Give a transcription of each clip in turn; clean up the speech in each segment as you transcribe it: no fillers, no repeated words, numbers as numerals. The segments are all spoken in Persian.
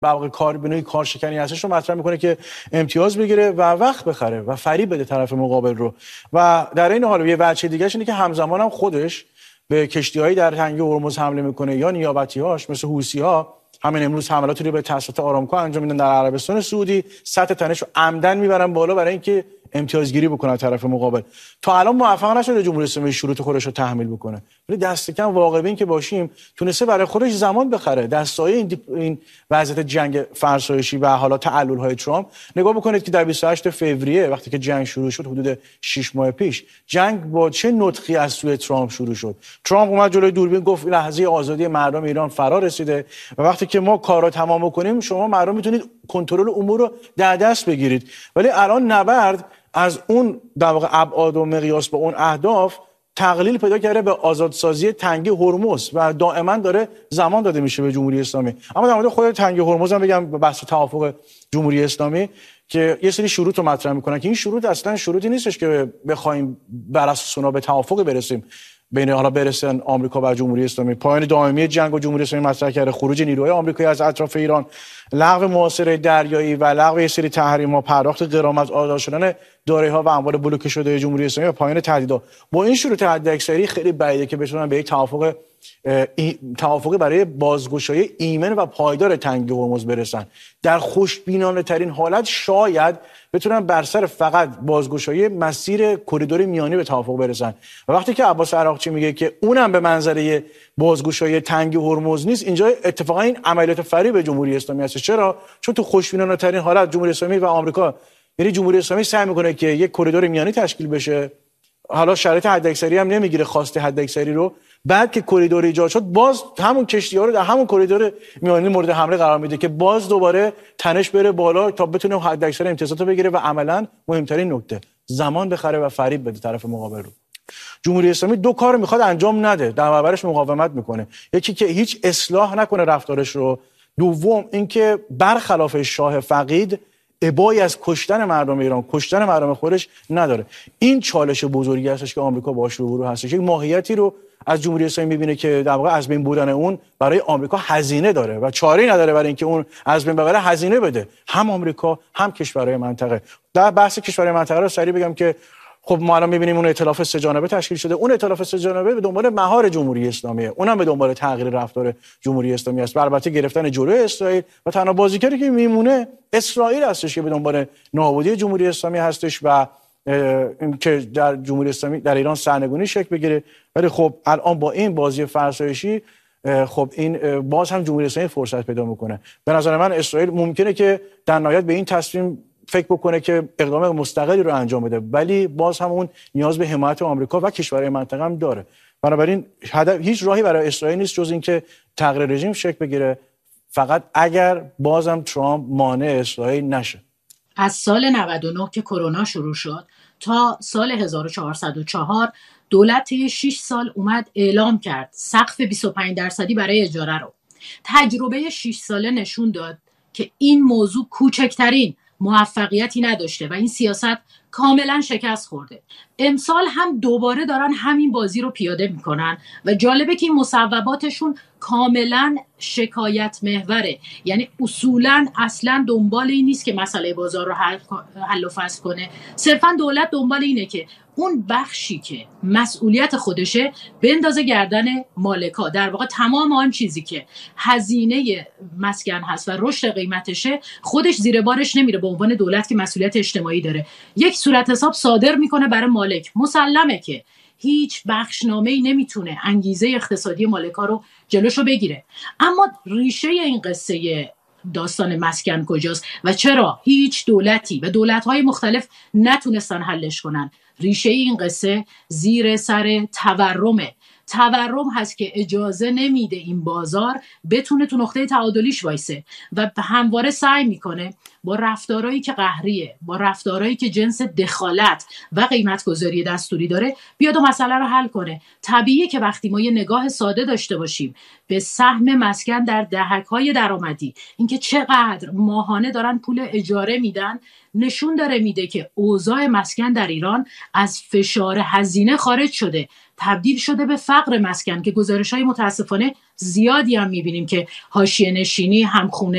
واقع کاربینای کارشکنی هستش رو مطرح میکنه که امتیاز بگیره و وقت بخره و فریب بده طرف مقابل رو. و در این حال یه وجه دیگه‌ش اینه که همزمان هم خودش به کشتی‌هایی در تنگه هرمز حمله میکنه یا نیابتی‌هاش مثل حوثی‌ها همین امروز حملاتی رو به تسلیحات آرامکو انجام میدن در عربستان سعودی، سطح تنش رو عمدن میبرن بالا برای اینکه امتیازگیری بکنه طرف مقابل. تا الان موفق نشده جمهوری اسلامی شروط خودش رو تحمیل بکنه، ولی دست کم واقع بین که باشیم تونسته برای خودش زمان بخره. دستای این وضعیت جنگ فرسایشی و حالا تعلل‌های ترامپ نگاه بکنید که در 28 فوریه وقتی که جنگ شروع شد حدود 6 ماه پیش جنگ با چه نطقی از سوی ترامپ شروع شد. ترامپ اومد جلوی دوربین گفت لحظه آزادی مردم ایران فرا رسیده و وقتی که ما کارا تمام بکنیم شما مردم میتونید کنترل امور رو در دست بگیرید. ولی الان نبرد از اون در واقع ابعاد و مقیاس با اون اهداف تقلیل پیدا کرده به آزادسازی تنگه هرمز و دائما داره زمان داده میشه به جمهوری اسلامی. اما در مورد خود تنگه هرمز هم بگم بحث توافق جمهوری اسلامی که یه سری شروط رو مطرح میکنن که این شروط اصلا شروطی نیستش که بخوایم بر اساس اونا به توافق برسیم بین حالا برسن آمریکا و جمهوری اسلامی. پایان دائمی جنگ و جمهوری اسلامی مطرح کرده، خروج نیروهای آمریکایی از اطراف ایران، لغو محاصره دریایی و لغو یه سری تحریم‌ها، پرداخت غرامت، آزاد شدن دارایی‌ها و اموال بلوکه شده جمهوری اسلامی و پایان تهدیدات. با این شروط حداکثری خیلی بعیده که بتونن به یک توافقی برای بازگشایی ایمن و پایدار تنگه هرمز برسن. در خوشبینانه ترین حالت شاید بتونن بر سر فقط بازگشایی مسیر کریدور میانی به توافق برسن. و وقتی که عباس عراقچی میگه که اونم به منظره بازگشایی تنگه هرمز نیست، اینجا اتفاقا این عملیات فریب جمهوری اسلامی هست. چرا؟ چون تو خوشبینانه ترین حالت جمهوری اسلامی و آمریکا، یعنی جمهوری اسلامی سعی میکنه که یک کریدور میانی تشکیل بشه، حالا شرایط حداکثری هم نمیگیره خواسته حداکثری رو، بعد که کریدور ایجاد شد باز همون کشتی‌ها رو در همون کریدور میانی مورد حمله قرار میده که باز دوباره تنش بره بالا تا بتونه حداکثر امتیازات رو بگیره و عملاً مهمترین نکته زمان بخره و فریب بده طرف مقابل رو. جمهوری اسلامی دو کار میخواد انجام نده، در برابرش مقاومت میکنه. یکی که هیچ اصلاح نکنه رفتارش رو، دوم اینکه برخلاف شاه فقید ابایی از کشتن مردم ایران، کشتن مردم خودش نداره. این چالش بزرگی هستش که آمریکا باهاش روبرو هستش. یک ماهیتی رو از جمهوری اسلامی می‌بینه که در واقع از بین بودن اون برای آمریکا هزینه داره و چاره‌ای نداره برای اینکه اون از بین ببره هزینه بده، هم آمریکا هم کشورهای منطقه. در بحث کشورهای منطقه رو سریع بگم که خب ما الان می‌بینیم اون ائتلاف سه جانبه تشکیل شده. اون ائتلاف سه جانبه به دنبال مهار جمهوری اسلامیه، اونم به دنبال تغییر رفتار جمهوری اسلامی است. البته گرفتن جلوی اسرائیل و تنها بازیگری که میمونه اسرائیل هستش که به دنبال نابودی جمهوری اسلامی هستش و که در جمهوری اسلامی در ایران سرنگونی شکل بگیره. ولی خب الان با این بازی فرسایشی خب این باز هم جمهوری اسلامی فرصت پیدا میکنه. به نظر من اسرائیل ممکنه که در نهایت به این تصمیم فکر بکنه که اقدام مستقلی رو انجام بده، ولی باز هم اون نیاز به حمایت آمریکا و کشورهای منطقه هم داره. بنابراین هیچ راهی برای اسرائیل نیست جز اینکه تغییر رژیم شکل بگیره، فقط اگر بازم ترامپ مانع اسرائیل نشه. از سال 99 که کرونا شروع شد تا سال 1404 دولت 6 سال اومد اعلام کرد سقف 25% برای اجاره رو. تجربه 6 ساله نشون داد که این موضوع کوچکترین موفقیتی نداشته و این سیاست کاملا شکست خورده. امسال هم دوباره دارن همین بازی رو پیاده میکنن و جالبه که این مصوباتشون کاملا شکایت محوره، یعنی اصولا اصلا دنبال این نیست که مسئله بازار رو حل و فصل کنه. صرفا دولت دنبال اینه که اون بخشی که مسئولیت خودشه بندازه گردن مالکا. در واقع تمام آن چیزی که هزینه مسکن هست و رشد قیمتشه خودش زیر بارش نمیره به عنوان دولت که مسئولیت اجتماعی داره. یک صورت حساب صادر میکنه برای مالک. مسلمه که هیچ بخشنامه‌ای نمیتونه انگیزه اقتصادی مالکا رو جلوشو بگیره. اما ریشه این قصه داستان مسکن کجاست و چرا هیچ دولتی و دولت‌های مختلف نتونستن حلش کنن؟ ریشه این قصه زیر سر تورمه. تورم هست که اجازه نمیده این بازار بتونه تو نقطه تعادلیش وایسه و همواره سعی میکنه با رفتارهایی که قهریه، با رفتارهایی که جنس دخالت و قیمت‌گذاری دستوری داره بیاد و مسئله رو حل کنه. طبیعیه که وقتی ما یه نگاه ساده داشته باشیم به سهم مسکن در دهک‌های درآمدی، اینکه چقدر ماهانه دارن پول اجاره میدن، نشون داره میده که اوضاع مسکن در ایران از فشار هزینه خارج شده، تبدیل شده به فقر مسکن که گزارش‌های متاسفانه زیادی هم می‌بینیم که حاشیه نشینی همخونه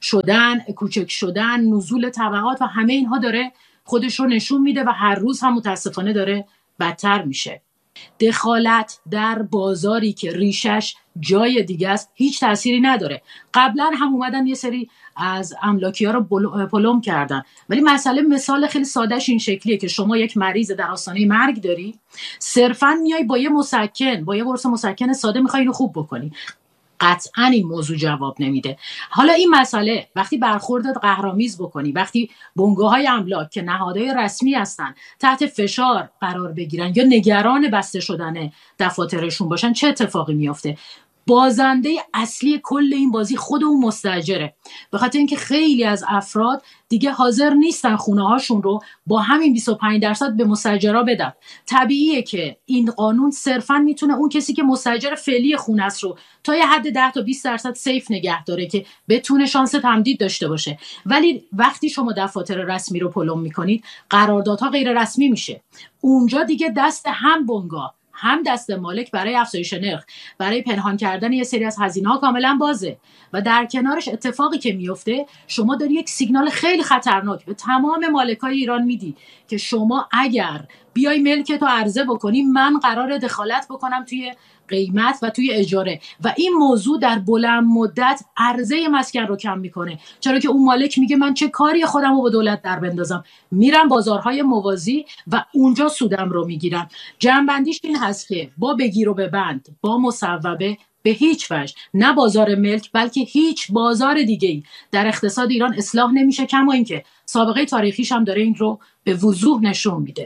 شدن، کوچک شدن، نزول طبقات و همه اینها داره خودش رو نشون میده و هر روز هم متاسفانه داره بدتر میشه. دخالت در بازاری که ریشش جای دیگه است هیچ تأثیری نداره. قبلا هم اومدن یه سری از املاکی ها رو پلم کردن، ولی مثال خیلی سادهش این شکلیه که شما یک مریض در آستانه مرگ داری، صرفا میای با یه قرص مسکن ساده میخوای اینو خوب بکنی، قطعا این موضوع جواب نمیده. حالا این مسئله وقتی برخوردت قهرآمیز بکنی، وقتی بنگاه‌های املاک که نهادهای رسمی هستن تحت فشار قرار بگیرن یا نگران بسته شدن دفاترشون باشن، چه اتفاقی میافته؟ بازنده اصلی کل این بازی خود اون مستاجره، به خاطر اینکه خیلی از افراد دیگه حاضر نیستن خونه هاشون رو با همین 25% به مستاجرا بدن. طبیعیه که این قانون صرفا میتونه اون کسی که مستاجر فعلی خونه است رو تا یه حد 10 تا 20% سیف نگه داره که بتونه شانس تمدید داشته باشه، ولی وقتی شما دفاتر رسمی رو پلم میکنید قراردادها غیر رسمی میشه. اونجا دیگه دست هم بنگاه هم دست مالک برای افزایش نرخ، برای پنهان کردن یه سری از هزینه‌ها کاملا بازه و در کنارش اتفاقی که میفته شما داری یک سیگنال خیلی خطرناک به تمام مالکای ایران میدی که شما اگر بیای ملکتو عرضه بکنی من قراره دخالت بکنم توی قیمت و توی اجاره و این موضوع در بلند مدت عرضه مسکن رو کم میکنه، چرا که اون مالک میگه من چه کاری خودم رو با دولت در بندازم، میرم بازارهای موازی و اونجا سودم رو میگیرم. جنبندیش این هست که با بگیر و ببند، با مصوبه به هیچ وجه نه بازار ملک بلکه هیچ بازار دیگه‌ای در اقتصاد ایران اصلاح نمیشه، کما اینکه سابقه تاریخیش هم داره این رو به وضوح نشون میده.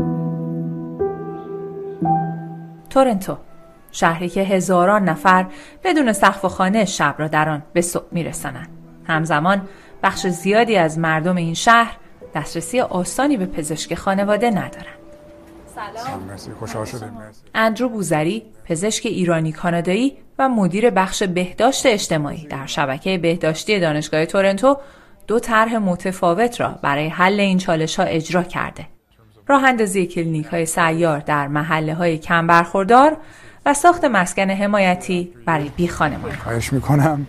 تورنتو، شهری که هزاران نفر بدون سقف و خانه شب را در آن به صبح میرسانند. همزمان بخش زیادی از مردم این شهر دسترسی آسانی به پزشک خانواده ندارند. سلام. مرسی، خوشحال شدیم. اندرو بوزری، پزشک ایرانی کانادایی و مدیر بخش بهداشت اجتماعی در شبکه بهداشتی دانشگاه تورنتو، 2 طرح متفاوت را برای حل این چالش‌ها اجرا کرده. راه اندازی کلینیک‌های سیار در محله‌های کم برخوردار و ساخت مسکن حمایتی برای بیخانمان. خواهش می‌کنم.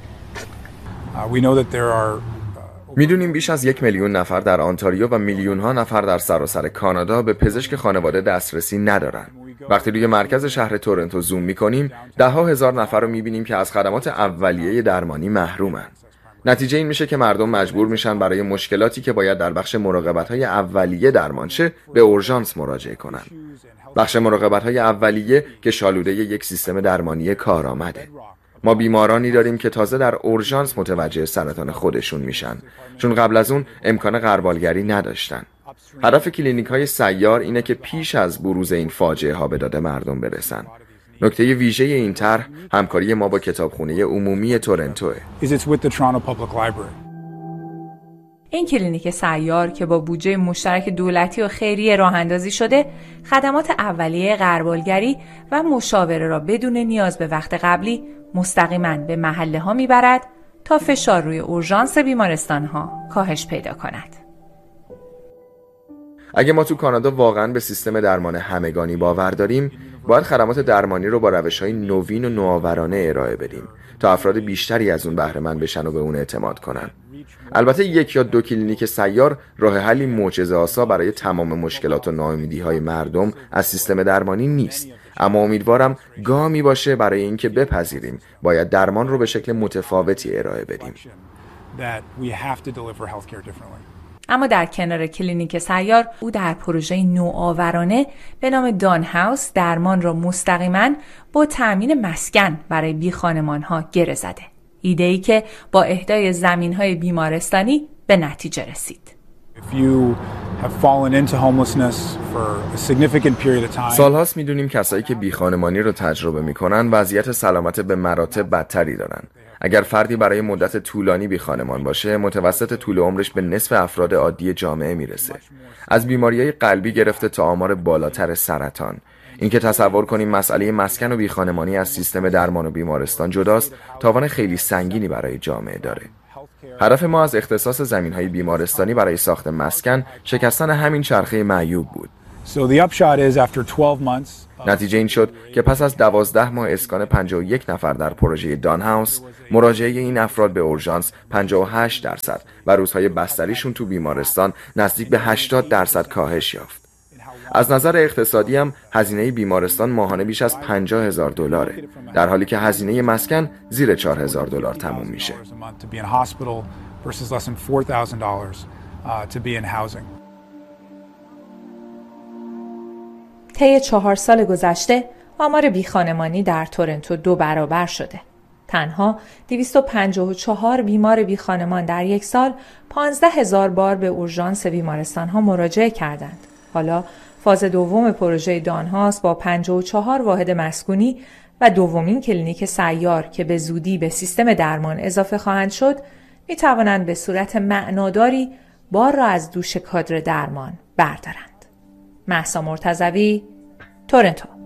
میدونیم بیش از 1 میلیون نفر در آنتاریو و میلیون‌ها نفر در سراسر کانادا به پزشک خانواده دسترسی ندارن. وقتی روی مرکز شهر تورنتو زوم می‌کنیم، 10,000 نفر رو می‌بینیم که از خدمات اولیه درمانی محرومن. نتیجه این میشه که مردم مجبور میشن برای مشکلاتی که باید در بخش مراقبت‌های اولیه درمان شه به اورژانس مراجعه کنن. بخش مراقبت‌های اولیه که شالوده یک سیستم درمانی کارآمده. ما بیمارانی داریم که تازه در اورژانس متوجه سرطان خودشون میشن، چون قبل از اون امکان غربالگری نداشتن. هدف کلینیک‌های سیار اینه که پیش از بروز این فاجعه ها به داد مردم برسن. نکته ویژه این طرح همکاری ما با کتابخونه عمومی تورنتوه. این کلینیک سیار که با بودجه مشترک دولتی و خیریه راه اندازی شده، خدمات اولیه غربالگری و مشاوره را بدون نیاز به وقت قبلی مستقیما به محله ها میبرد تا فشار روی اورژانس بیمارستان ها کاهش پیدا کند. اگه ما تو کانادا واقعا به سیستم درمان همگانی باور داریم، باید خدمات درمانی رو با روش‌های نوین و نوآورانه ارائه بدیم تا افراد بیشتری از اون بهره مند بشن و به اون اعتماد کنن. البته 1 یا 2 کلینیک سیار راه حلی معجزه‌آسا برای تمام مشکلات و ناامیدی‌های مردم از سیستم درمانی نیست، اما امیدوارم گامی باشه برای اینکه بپذیریم باید درمان رو به شکل متفاوتی ارائه بدیم. اما در کنار کلینیک سیار، او در پروژه نوآورانه به نام دان هاوس درمان را مستقیما با تأمین مسکن برای بیخانمان‌ها گره زده. ایده‌ای که با اهدای زمین‌های بیمارستانی به نتیجه رسید. سالهاست میدونیم کسایی که بیخانمانی رو تجربه میکنن وضعیت سلامت به مراتب بدتری دارن. اگر فردی برای مدت طولانی بیخانمان باشه، متوسط طول عمرش به نصف افراد عادی جامعه میرسه. از بیماریهای قلبی گرفته تا آمار بالاتر سرطان. اینکه تصور کنیم مسئله مسکن و بیخانمانی از سیستم درمان و بیمارستان جداست، تاوان خیلی سنگینی برای جامعه داره. هدف ما از اختصاص زمین‌های بیمارستانی برای ساخت مسکن شکستن همین چرخه معیوب بود. So the upshot is after 12 months نتیجه این شد که پس از 12 ماه اسکان 51 نفر در پروژه دان هاوس، مراجعه این افراد به اورژانس 58% و روزهای بستریشون تو بیمارستان نزدیک به 80% کاهش یافت. از نظر اقتصادی هم هزینه بیمارستان ماهانه بیش از $50,000 در حالی که هزینه مسکن زیر $4,000 تموم میشه. طی 4 سال گذشته آمار بیخانمانی در تورنتو 2 برابر شده. تنها 254 بیمار بیخانمان در یک سال 15,000 بار به اورژانس بیمارستان ها مراجعه کردند. حالا فاز دوم پروژه دان هاوس با 54 واحد مسکونی و دومین کلینیک سیار که به زودی به سیستم درمان اضافه خواهند شد، می توانند به صورت معناداری بار را از دوش کادر درمان بردارند. مهسا مرتضوی، تورنتو.